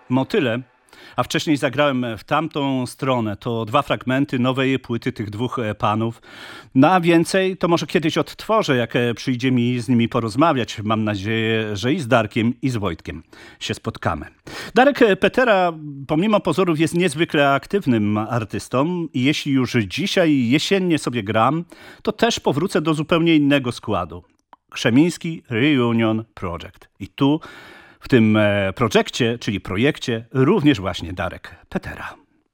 Motyle, a wcześniej zagrałem w tamtą stronę. To 2 fragmenty nowej płyty tych 2 panów. No a więcej to może kiedyś odtworzę, jak przyjdzie mi z nimi porozmawiać. Mam nadzieję, że i z Darkiem, i z Wojtkiem się spotkamy. Darek Petera, pomimo pozorów, jest niezwykle aktywnym artystą i jeśli już dzisiaj jesiennie sobie gram, to też powrócę do zupełnie innego składu. Krzemiński Reunion Project. I tu w tym projekcie, czyli projekcie, również właśnie Darek Petera.